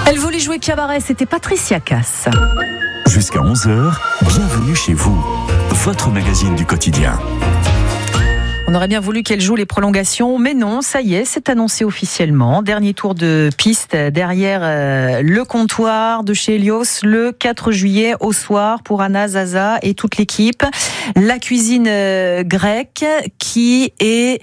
Elle voulait jouer cabaret, c'était Patricia Cass. Jusqu'à 11h, bienvenue chez vous, votre magazine du quotidien. On aurait bien voulu qu'elle joue les prolongations, mais non, ça y est, c'est annoncé officiellement. Dernier tour de piste derrière le comptoir de chez Helios le 4 juillet au soir pour Anna, Zaza et toute l'équipe. La cuisine grecque qui est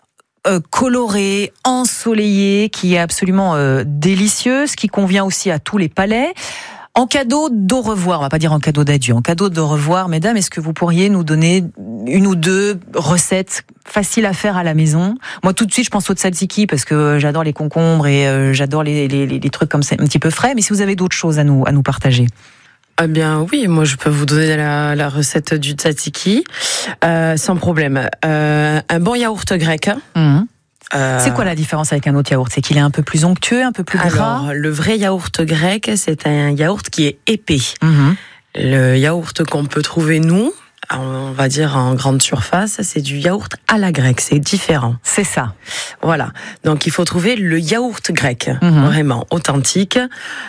colorée, ensoleillée, qui est absolument délicieuse, qui convient aussi à tous les palais. En cadeau d'au revoir, on va pas dire en cadeau d'adieu, en cadeau d'au revoir, mesdames, est-ce que vous pourriez nous donner une ou deux recettes faciles à faire à la maison? Moi, tout de suite, je pense au tzatziki parce que j'adore les concombres et j'adore les trucs comme ça, un petit peu frais. Mais si vous avez d'autres choses à nous partager. Eh bien oui, moi je peux vous donner la recette du tzatziki sans problème. Un bon yaourt grec. Mmh. C'est quoi la différence avec un autre yaourt? C'est qu'il est un peu plus onctueux, un peu plus gras? Alors, le vrai yaourt grec, c'est un yaourt qui est épais. Mmh. Le yaourt qu'on peut trouver, nous, on va dire en grande surface, c'est du yaourt à la grecque, c'est différent. C'est ça. Voilà, donc il faut trouver le yaourt grec, vraiment authentique.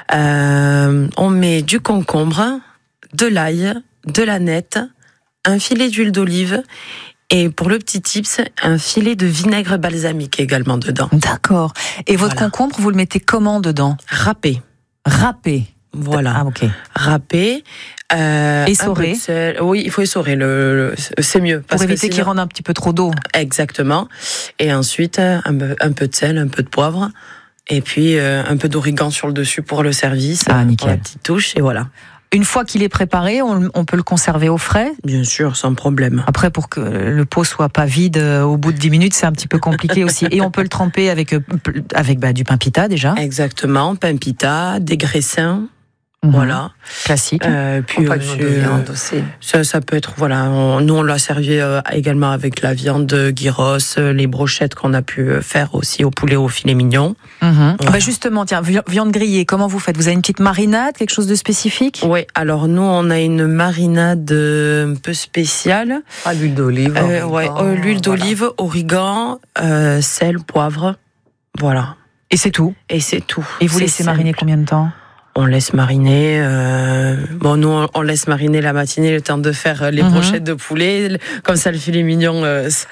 On met du concombre, de l'ail, de l'aneth, un filet d'huile d'olive. Et pour le petit tips, un filet de vinaigre balsamique également dedans. D'accord. Et votre concombre, vous le mettez comment dedans? Râpé. Râpé. Voilà. Ah, ok. Râpé. Essoré. Oui, il faut essorer. C'est mieux. Pour éviter qu'il rentre un petit peu trop d'eau. Exactement. Et ensuite, un peu de sel, un peu de poivre. Et puis, un peu d'origan sur le dessus pour le service. Ah, nickel. Pour la petite touche. Et voilà. Une fois qu'il est préparé, on peut le conserver au frais? Bien sûr, sans problème. Après, pour que le pot soit pas vide au bout de 10 minutes, c'est un petit peu compliqué aussi. Et on peut le tremper avec du pain pita déjà. Exactement, pain pita, des graissins. Voilà. Classique. Puis de viande aussi. Ça peut être, voilà. Nous, on l'a servi également avec la viande gyros, les brochettes qu'on a pu faire aussi au poulet au filet mignon. Voilà. Bah justement, tiens, viande grillée, comment vous faites? Vous avez une petite marinade, quelque chose de spécifique? Oui, alors nous, on a une marinade un peu spéciale. À l'huile d'olive. L'huile d'olive, origan, sel, poivre. Voilà. Et c'est tout? Et c'est tout. Et vous laissez mariner combien de temps? On laisse mariner. Nous, on laisse mariner la matinée, le temps de faire les brochettes de poulet. Comme ça, le filet mignon,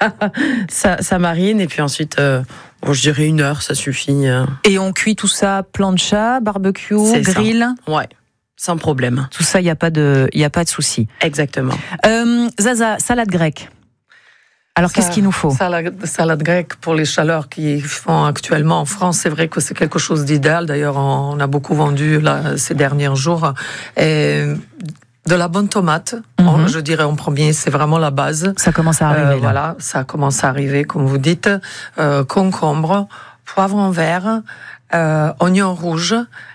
ça marine. Et puis ensuite, je dirais 1 heure, ça suffit. Et on cuit tout ça plancha, barbecue, grill. Ouais, sans problème. Tout ça, il y a pas de souci. Exactement. Zaza, salade grecque. Alors, qu'est-ce qu'il nous faut? Salade grecque pour les chaleurs qui font actuellement en France, c'est vrai que c'est quelque chose d'idéal. D'ailleurs, on a beaucoup vendu là, ces derniers jours. Et de la bonne tomate, je dirais en premier, c'est vraiment la base. Ça commence à arriver. Voilà, ça commence à arriver, comme vous dites. Concombre, poivron vert, oignon rouge.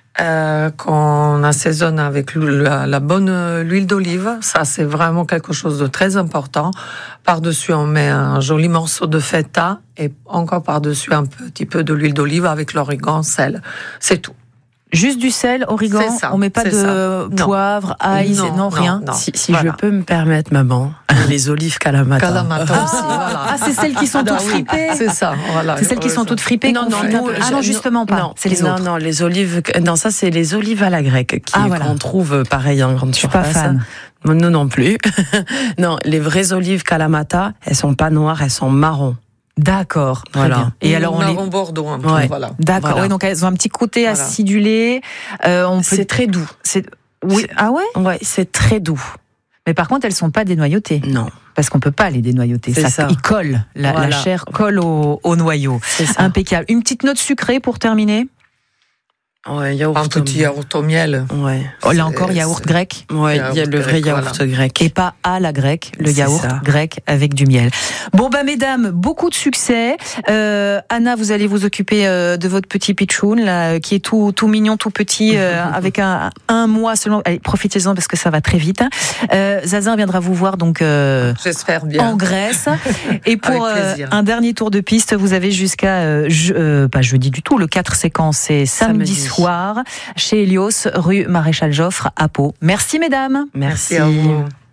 Qu'on assaisonne avec la bonne l'huile d'olive. Ça, c'est vraiment quelque chose de très important. Par-dessus, on met un joli morceau de feta et encore par-dessus un petit peu de l'huile d'olive avec l'origan, sel. C'est tout. Juste du sel, origan, on met pas de poivre, ail, rien. Non. Si voilà. Je peux me permettre, maman, les olives Kalamata. Kalamata aussi, voilà. Ah, c'est celles qui sont toutes fripées. C'est ça, voilà. C'est celles qui sont toutes fripées. Non, justement pas. C'est les autres. Non, les olives. Non, ça c'est les olives à la grecque qu'on trouve pareil en grande surface. Je suis pas fan. Nous non plus. Non, les vraies olives Kalamata, elles sont pas noires, elles sont marron. D'accord, très voilà. Bien. Et alors on Bordeaux un peu, voilà. D'accord, voilà. Ouais, donc elles ont un petit côté acidulé. C'est très doux. Oui. Ah ouais? Ouais, c'est très doux. Mais par contre, elles sont pas dénoyautées. Non. Parce qu'on peut pas les dénoyauter. Ça. Ils collent. La chair colle au noyau. Impeccable. Une petite note sucrée pour terminer? Ouais, un petit yaourt au miel. Ouais. Là encore, yaourt grec. Ouais, il y a le vrai yaourt grec. Et pas à la grecque, le yaourt grec avec du miel. Bon, mesdames, beaucoup de succès. Anna, vous allez vous occuper de votre petit pitchoun, là, qui est tout mignon, tout petit, avec un mois seulement. Allez, profitez-en parce que ça va très vite. Zaza viendra vous voir, donc, j'espère bien. En Grèce. Et pour un dernier tour de piste, vous avez jusqu'à, pas jeudi du tout, le 4 séquences, c'est samedi soir, chez Helios, rue Maréchal Joffre, à Pau. Merci, mesdames. Merci à vous.